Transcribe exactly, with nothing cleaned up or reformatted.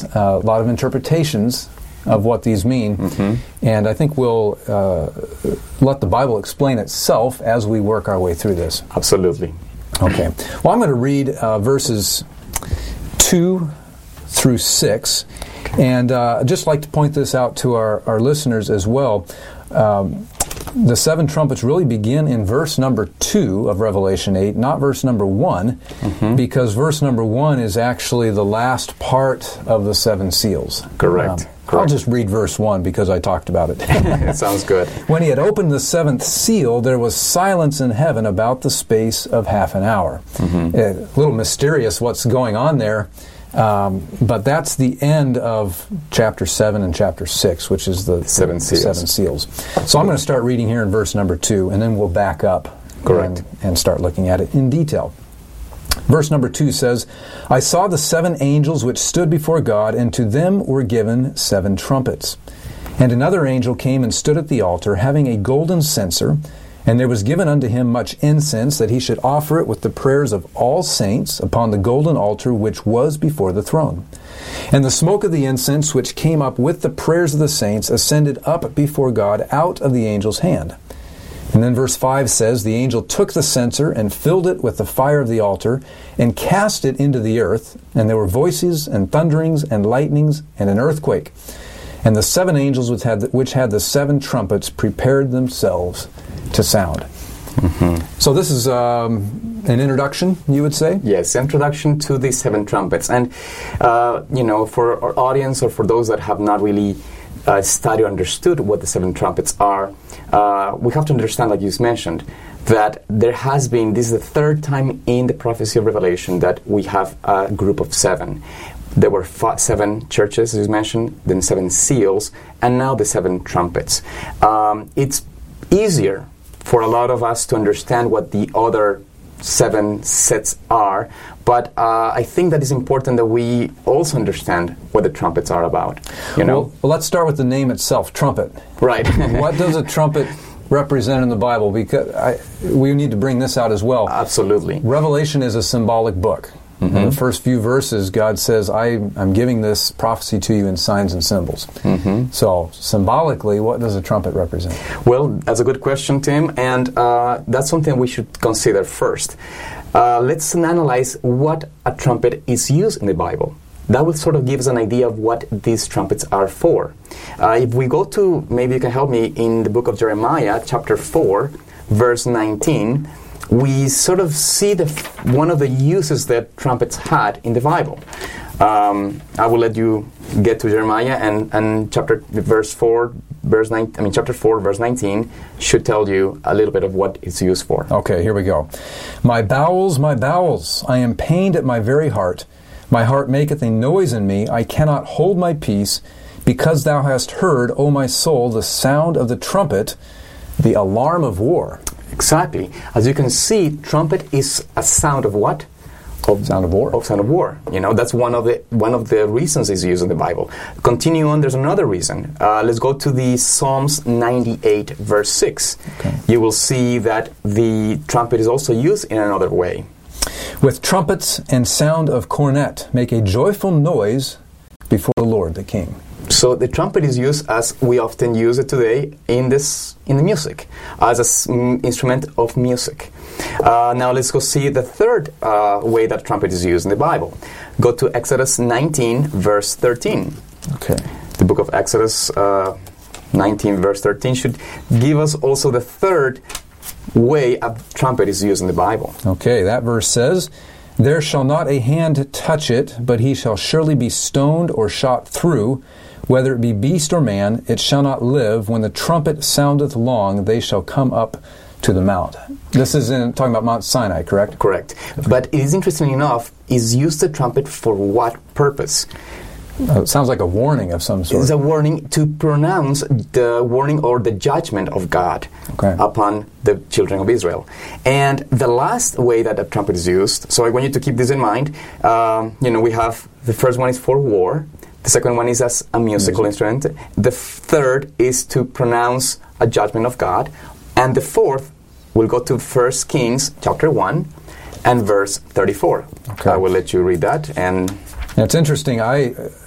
has uh, a lot of interpretations of what these mean, mm-hmm. and I think we'll uh, let the Bible explain itself as we work our way through this. Absolutely. Okay. Well, I'm going to read uh, verses two through six, and uh, I'd just like to point this out to our, our listeners as well. Um, the seven trumpets really begin in verse number two of Revelation eight, not verse number one, mm-hmm. because verse number one is actually the last part of the seven seals. Correct. Um, Correct. I'll just read verse one because I talked about it. It sounds good. When he had opened the seventh seal, there was silence in heaven about the space of half an hour. Mm-hmm. A little mysterious what's going on there. Um, but that's the end of chapter seven and chapter six, which is the seven seals. Seven seals. So I'm going to start reading here in verse number two, and then we'll back up Correct. And, and start looking at it in detail. Verse number two says, I saw the seven angels which stood before God, and to them were given seven trumpets. And another angel came and stood at the altar, having a golden censer, and there was given unto him much incense, that he should offer it with the prayers of all saints upon the golden altar which was before the throne. And the smoke of the incense which came up with the prayers of the saints ascended up before God out of the angel's hand. And then verse five says, the angel took the censer and filled it with the fire of the altar and cast it into the earth, and there were voices and thunderings and lightnings and an earthquake. And the seven angels which had the, which had the seven trumpets prepared themselves to sound. Mm-hmm. So this is um, an introduction, you would say? Yes, introduction to the seven trumpets. And, uh, you know, for our audience or for those that have not really uh, studied or understood what the seven trumpets are, uh, we have to understand, like you just mentioned, that there has been, this is the third time in the prophecy of Revelation that we have a group of seven. There were five, seven churches, as you mentioned, then seven seals, and now the seven trumpets. Um, it's easier for a lot of us to understand what the other seven sets are, but uh, I think that it's important that we also understand what the trumpets are about. You know, well, well let's start with the name itself, trumpet. Right. What does a trumpet represent in the Bible? Because I, we need to bring this out as well. Absolutely. Revelation is a symbolic book. Mm-hmm. In the first few verses, God says, I, I'm giving this prophecy to you in signs and symbols. Mm-hmm. So, symbolically, what does a trumpet represent? Well, that's a good question, Tim, and uh, that's something we should consider first. Uh, let's analyze what a trumpet is used in the Bible. That will sort of give us an idea of what these trumpets are for. Uh, if we go to, maybe you can help me, in the book of Jeremiah, chapter four, verse nineteen, we sort of see the one of the uses that trumpets had in the Bible. Um, I will let you get to Jeremiah, and, and chapter verse four, verse nine. I mean, chapter four, verse nineteen should tell you a little bit of what it's used for. Okay, here we go. My bowels, my bowels, I am pained at my very heart. My heart maketh a noise in me. I cannot hold my peace, because thou hast heard, O my soul, the sound of the trumpet, the alarm of war. Exactly. As you can see, trumpet is a sound of what? Of sound of war. Of sound of war. You know, that's one of the one of the reasons it's used in the Bible. Continue on. There's another reason. Uh, let's go to the Psalms ninety-eight, verse six. Okay. You will see that the trumpet is also used in another way. With trumpets and sound of cornet, make a joyful noise before the Lord, the King. So the trumpet is used as we often use it today in this in the music, as an instrument of music. Uh, now let's go see the third uh, way that trumpet is used in the Bible. Go to Exodus nineteen, verse thirteen. Okay. The book of Exodus uh, nineteen, verse thirteen should give us also the third way a trumpet is used in the Bible. Okay, that verse says, there shall not a hand touch it, but he shall surely be stoned or shot through. Whether it be beast or man, it shall not live. When the trumpet soundeth long, they shall come up to the mount. This is in, talking about Mount Sinai, correct? Correct. But it is interesting enough, is used the trumpet for what purpose? Uh, it sounds like a warning of some sort. It's a warning to pronounce the warning or the judgment of God okay. upon the children of Israel. And the last way that a trumpet is used, so I want you to keep this in mind, um, you know, we have, the first one is for war, the second one is as a musical Music. instrument, the third is to pronounce a judgment of God, and the fourth, we'll go to First Kings chapter one and verse thirty-four. Okay. I will let you read that. And it's interesting. I